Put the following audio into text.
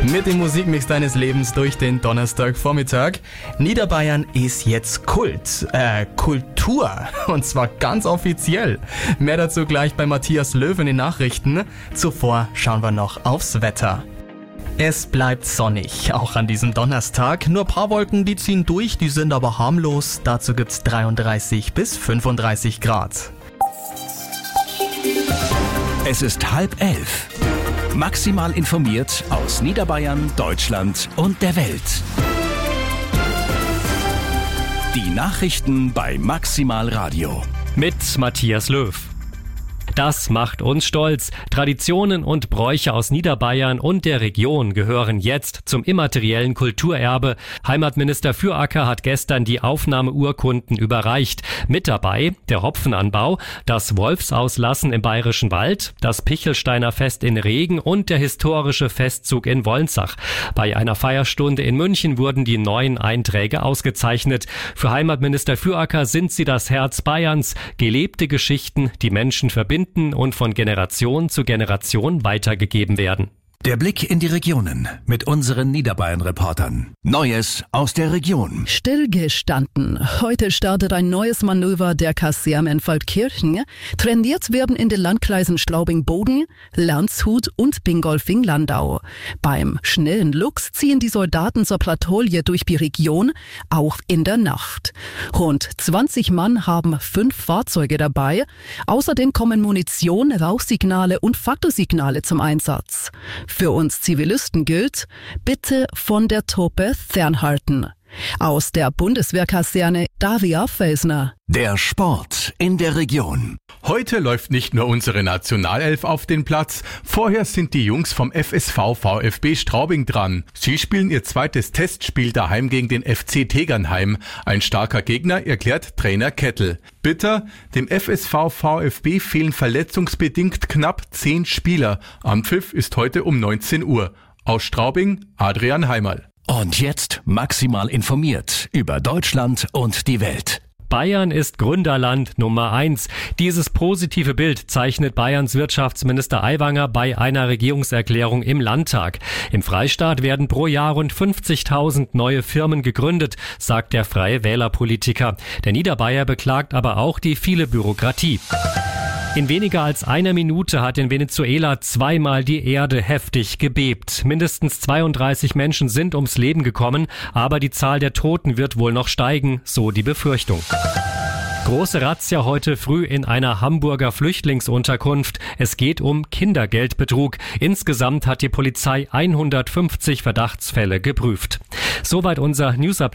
Mit dem Musikmix deines Lebens durch den Donnerstagvormittag. Niederbayern ist jetzt Kultur. Und zwar ganz offiziell. Mehr dazu gleich bei Matthias Löw in den Nachrichten. Zuvor schauen wir noch aufs Wetter. Es bleibt sonnig, auch an diesem Donnerstag. Nur ein paar Wolken, die ziehen durch, die sind aber harmlos. Dazu gibt's 33 bis 35 Grad. Es ist 10:30. Maximal informiert aus Niederbayern, Deutschland und der Welt. Die Nachrichten bei Maximal Radio. Mit Matthias Löw. Das macht uns stolz. Traditionen und Bräuche aus Niederbayern und der Region gehören jetzt zum immateriellen Kulturerbe. Heimatminister Füracker hat gestern die Aufnahmeurkunden überreicht. Mit dabei der Hopfenanbau, das Wolfsauslassen im Bayerischen Wald, das Pichelsteiner Fest in Regen und der historische Festzug in Wolnzach. Bei einer Feierstunde in München wurden die neuen Einträge ausgezeichnet. Für Heimatminister Füracker sind sie das Herz Bayerns. Gelebte Geschichten, die Menschen verbinden und von Generation zu Generation weitergegeben werden. Der Blick in die Regionen mit unseren Niederbayern-Reportern. Neues aus der Region. Stillgestanden. Heute startet ein neues Manöver der Kaserne in Feldkirchen. Trainiert werden in den Landkreisen Straubing-Bogen, Landshut und Bingolfing-Landau. Beim schnellen Luchs ziehen die Soldaten zur Patrouille durch die Region, auch in der Nacht. Rund 20 Mann haben 5 Fahrzeuge dabei. Außerdem kommen Munition, Rauchsignale und Faktorsignale zum Einsatz. Für uns Zivilisten gilt, bitte von der Truppe fernhalten. Aus der Bundeswehrkaserne Daria Felsner. Der Sport in der Region. Heute läuft nicht nur unsere Nationalelf auf den Platz, vorher sind die Jungs vom FSV VfB Straubing dran. Sie spielen ihr zweites Testspiel daheim gegen den FC Tegernheim. Ein starker Gegner, erklärt Trainer Kettel. Bitter, dem FSV VfB fehlen verletzungsbedingt knapp 10 Spieler. Anpfiff ist heute um 19 Uhr. Aus Straubing, Adrian Heimerl. Und jetzt maximal informiert über Deutschland und die Welt. Bayern ist Gründerland Nummer 1. Dieses positive Bild zeichnet Bayerns Wirtschaftsminister Aiwanger bei einer Regierungserklärung im Landtag. Im Freistaat werden pro Jahr rund 50.000 neue Firmen gegründet, sagt der Freie Wähler-Politiker. Der Niederbayer beklagt aber auch die viele Bürokratie. In weniger als einer Minute hat in Venezuela zweimal die Erde heftig gebebt. Mindestens 32 Menschen sind ums Leben gekommen, aber die Zahl der Toten wird wohl noch steigen, so die Befürchtung. Große Razzia heute früh in einer Hamburger Flüchtlingsunterkunft. Es geht um Kindergeldbetrug. Insgesamt hat die Polizei 150 Verdachtsfälle geprüft. Soweit unser News-Update.